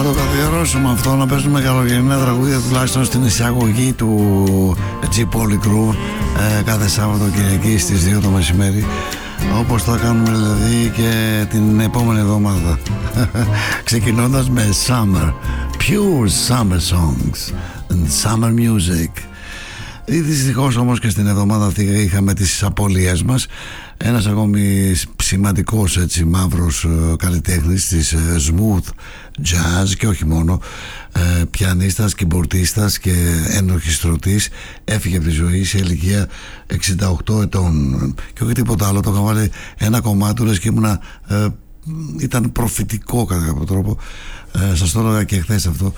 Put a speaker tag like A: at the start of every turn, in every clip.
A: Να το καθιερώσουμε αυτό, να παίζουμε καλοκαιρινά τραγούδια τουλάχιστον στην εισαγωγή του G-Poly Groove κάθε Σάββατο Κυριακή στις 2 το μεσημέρι, όπως θα κάνουμε δηλαδή και την επόμενη εβδομάδα. Ξεκινώντας με Summer, Pure Summer Songs and Summer Music. Δυστυχώς όμως και στην εβδομάδα αυτή είχαμε τις απώλειές μας. Ένας ακόμη σημαντικός έτσι μαύρος καλλιτέχνης της smooth jazz και όχι μόνο, πιανίστας, κιμπορτίστας και ενορχιστρωτής, έφυγε από τη ζωή σε ηλικία 68 ετών και όχι τίποτα άλλο. Το είχα βάλει ένα κομμάτι του, λες και ήταν προφητικό κατά κάποιο τρόπο. Σας το έλεγα και χθες αυτό.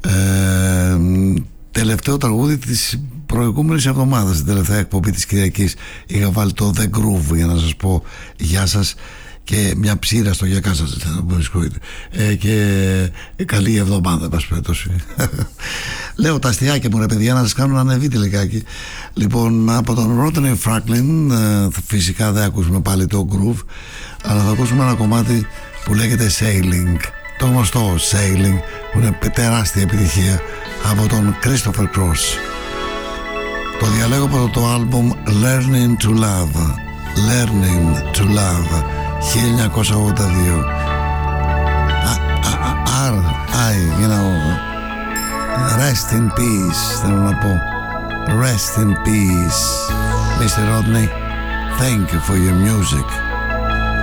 A: Τελευταίο τραγούδι της προηγούμενης εβδομάδας, την τελευταία εκπομπή της Κυριακής, είχα βάλει το The Groove για να σας πω γεια σας και μια ψήρα στο γιακά σας, και καλή εβδομάδα, πας περιπτώσει. Λέω τα αστιάκια μου ρε παιδιά, να σας κάνω να ανεβείτε λιγάκι. Λοιπόν, από τον Rodney Franklin φυσικά δεν ακούσουμε πάλι το groove, αλλά θα ακούσουμε ένα κομμάτι που λέγεται Sailing, το γνωστό Sailing, που είναι τεράστια επιτυχία, από τον Christopher Cross. Το διαλέγω από το άλμπουμ Learning to Love, Learning to Love, 1982. Rest in peace, θέλω να πω. Rest in peace, Mr. Rodney. Thank you for your music.